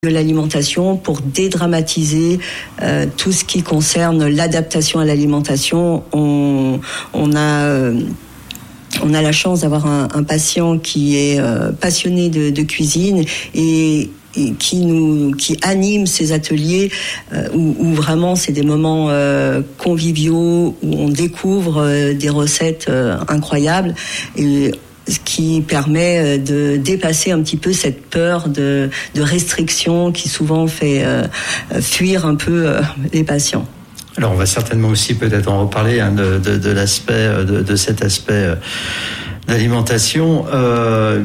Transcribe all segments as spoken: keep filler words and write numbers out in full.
de l'alimentation pour dédramatiser euh, tout ce qui concerne l'adaptation à l'alimentation. On, on a euh, on a la chance d'avoir un, un patient qui est euh, passionné de, de cuisine et et qui nous qui anime ces ateliers euh, où, où vraiment c'est des moments euh, conviviaux où on découvre euh, des recettes euh, incroyables et ce qui permet de dépasser un petit peu cette peur de, de restriction qui souvent fait euh, fuir un peu euh, les patients. Alors on va certainement aussi peut-être en reparler hein, de, de, de l'aspect de, de cet aspect euh, d'alimentation. Euh,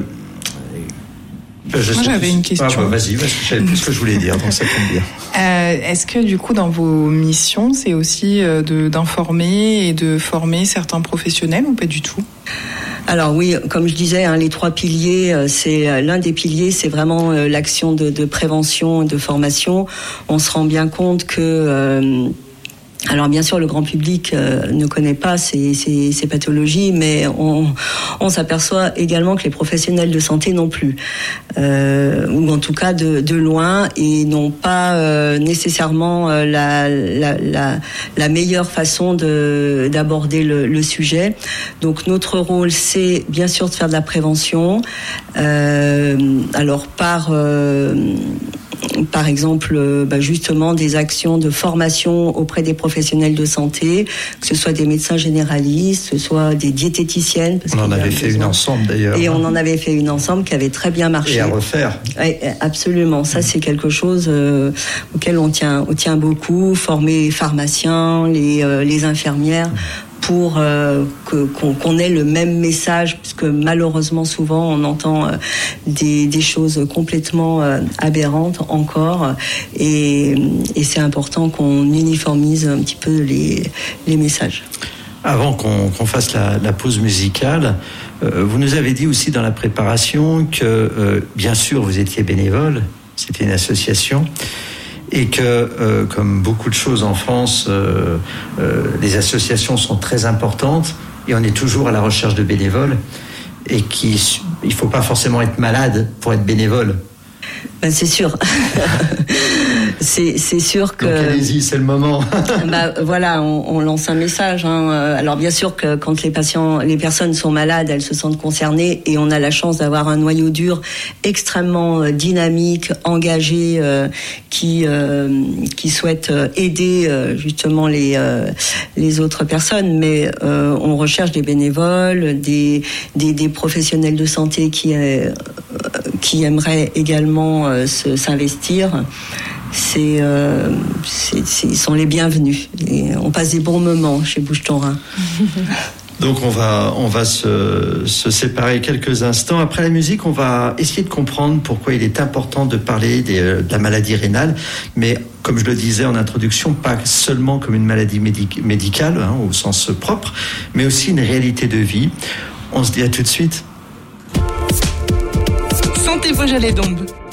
je Moi j'avais plus... une question. Ah, bah, vas-y, parce que je savais plus ce que je voulais dire, donc ça tombe bien. Euh, est-ce que du coup dans vos missions c'est aussi euh, de, d'informer et de former certains professionnels ou pas du tout ? Alors oui, comme je disais, hein, les trois piliers, c'est l'un des piliers, c'est vraiment euh, l'action de, de prévention et de formation. On se rend bien compte que euh, alors bien sûr le grand public euh, ne connaît pas ces, ces, ces pathologies, mais on, on s'aperçoit également que les professionnels de santé non plus, euh, ou en tout cas de, de loin, et n'ont pas euh, nécessairement euh, la, la, la, la meilleure façon de, d'aborder le, le sujet. Donc notre rôle, c'est bien sûr de faire de la prévention, euh, alors par... Euh, Par exemple, bah justement, des actions de formation auprès des professionnels de santé, que ce soit des médecins généralistes, que ce soit des diététiciennes. Parce on en avait fait besoin. une ensemble d'ailleurs. Et on en avait fait une ensemble qui avait très bien marché. Et à refaire. Ouais, absolument. Ça, c'est quelque chose euh, auquel on tient, on tient beaucoup. Former les pharmaciens, les, euh, les infirmières. pour euh, que, qu'on, qu'on ait le même message, puisque malheureusement souvent on entend euh, des, des choses complètement euh, aberrantes encore, et, et c'est important qu'on uniformise un petit peu les, les messages. Avant qu'on, qu'on fasse la, la pause musicale, euh, vous nous avez dit aussi dans la préparation que euh, bien sûr vous étiez bénévole, c'était une association, et que, euh, comme beaucoup de choses en France, euh, euh, les associations sont très importantes et on est toujours à la recherche de bénévoles et qu'il ne faut pas forcément être malade pour être bénévole. Ben c'est sûr. c'est, c'est sûr que... Donc allez-y, c'est le moment. bah, voilà, on, on lance un message. Hein. Alors bien sûr que quand les patients, les personnes sont malades, elles se sentent concernées et on a la chance d'avoir un noyau dur extrêmement dynamique, engagé, euh, qui euh, qui souhaite aider euh, justement les euh, les autres personnes. Mais euh, on recherche des bénévoles, des des, des professionnels de santé qui euh, qui aimeraient également euh, se, s'investir. C'est, euh, c'est, c'est, ils sont les bienvenus. Et on passe des bons moments chez Bouche ton Rhin. Donc on va, on va se, se séparer quelques instants. Après la musique, on va essayer de comprendre pourquoi il est important de parler des, de la maladie rénale, mais comme je le disais en introduction, pas seulement comme une maladie médic- médicale, hein, au sens propre, mais aussi une réalité de vie. On se dit à tout de suite. Santé Beaujolais Dombes.